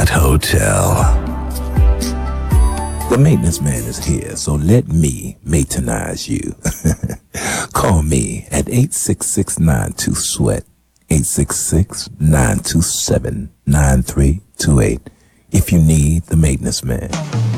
Hyatt Hotel. The maintenance man is here, so let me maintenance you. Call me at 866-92-SWEAT, 866-927-9328 if you need the maintenance man.